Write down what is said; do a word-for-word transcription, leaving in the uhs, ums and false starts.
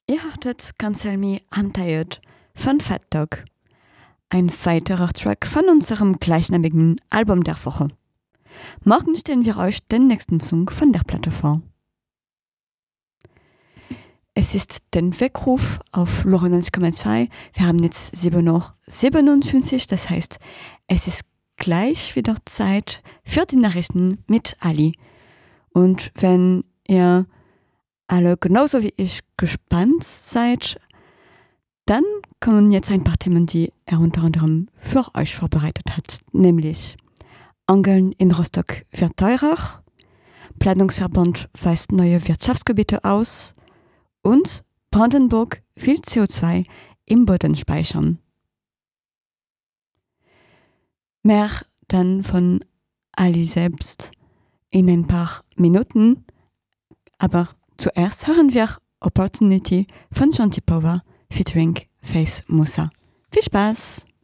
Ihr hörtet Cancel Me Untied von Fat Dog. Ein weiterer Track von unserem gleichnamigen Album der Woche. Morgen stellen wir euch den nächsten Song von der Platte vor. Es ist den Weckruf auf neunundneunzig Komma zwei. Wir haben jetzt sieben Uhr siebenundfünfzig, das heißt, es ist gleich wieder Zeit für die Nachrichten mit Ali. Und wenn ihr alle genauso wie ich gespannt seid, dann kommen jetzt ein paar Themen, die er unter anderem für euch vorbereitet hat, nämlich Angeln in Rostock wird teurer, Planungsverband weist neue Wirtschaftsgebiete aus und Brandenburg will C O zwei im Boden speichern. Mehr dann von Ali selbst in ein paar Minuten, aber zuerst hören wir Opportunity von Shanti Power featuring Face Musa. Viel Spaß!